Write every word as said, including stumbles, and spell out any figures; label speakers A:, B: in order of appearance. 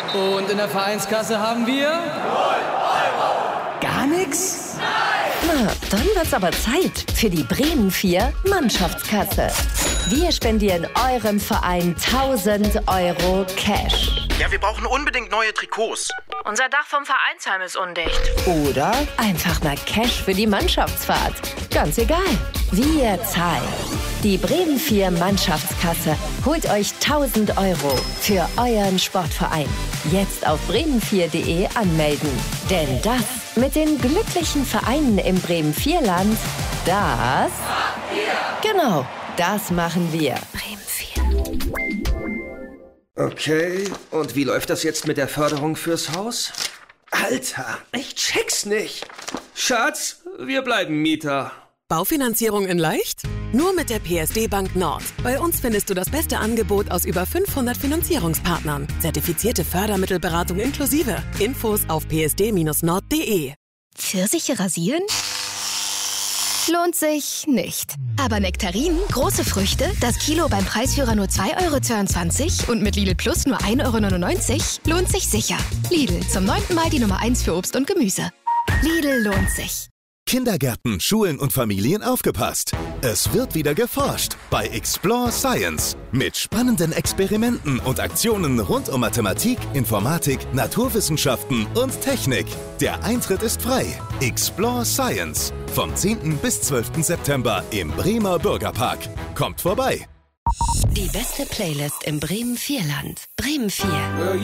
A: Und in der Vereinskasse haben wir... null Euro. Gar nichts?
B: Na, dann wird's aber Zeit für die Bremen vier Mannschaftskasse. Wir spendieren eurem Verein tausend Euro Cash.
C: Ja, wir brauchen unbedingt neue Trikots.
D: Unser Dach vom Vereinsheim ist undicht.
B: Oder einfach mal Cash für die Mannschaftsfahrt. Ganz egal. Wir zahlen. Die Bremen vier Mannschaftskasse holt euch tausend Euro für euren Sportverein. Jetzt auf bremen vier punkt de anmelden. Denn das mit den glücklichen Vereinen im Bremen vier Land, das... Genau, das machen wir.
D: Bremen vier.
E: Okay, und wie läuft das jetzt mit der Förderung fürs Haus? Alter, ich check's nicht. Schatz, wir bleiben Mieter.
F: Baufinanzierung in leicht? Nur mit der P S D Bank Nord. Bei uns findest du das beste Angebot aus über fünfhundert Finanzierungspartnern. Zertifizierte Fördermittelberatung inklusive. Infos auf p s d Bindestrich nord punkt de.
G: Pfirsiche rasieren? Lohnt sich nicht. Aber Nektarinen, große Früchte, das Kilo beim Preisführer nur zwei Euro zweiundzwanzig und mit Lidl Plus nur ein Euro neunundneunzig, lohnt sich sicher. Lidl, zum neunten Mal die Nummer eins für Obst und Gemüse. Lidl lohnt sich.
H: Kindergärten, Schulen und Familien aufgepasst. Es wird wieder geforscht bei Explore Science. Mit spannenden Experimenten und Aktionen rund um Mathematik, Informatik, Naturwissenschaften und Technik. Der Eintritt ist frei. Explore Science. Vom zehnten bis zwölften September im Bremer Bürgerpark. Kommt vorbei.
B: Die beste Playlist im Bremen vier Land. Bremen vier.